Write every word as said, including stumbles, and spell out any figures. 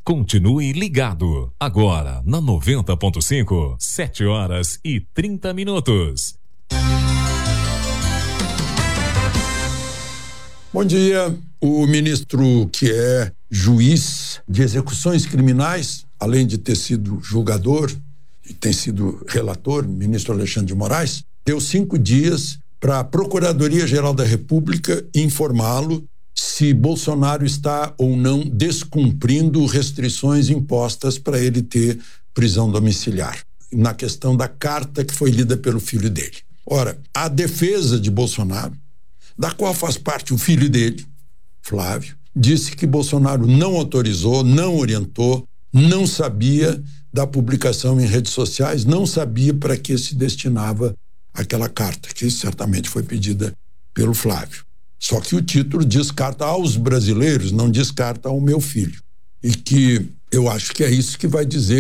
Continue ligado. Agora, na noventa ponto cinco, sete horas e trinta minutos. Bom dia. O ministro que é juiz de execuções criminais, além de ter sido julgador e tem sido relator, ministro Alexandre de Moraes, deu cinco dias para a Procuradoria-Geral da República informá-lo se Bolsonaro está ou não descumprindo restrições impostas para ele ter prisão domiciliar, na questão da carta que foi lida pelo filho dele. Ora, a defesa de Bolsonaro, da qual faz parte o filho dele, Flávio, disse que Bolsonaro não autorizou, não orientou, não sabia da publicação em redes sociais, não sabia para que se destinava aquela carta, que certamente foi pedida pelo Flávio. Só que o título descarta aos brasileiros, não descarta ao meu filho. E que eu acho que é isso que vai dizer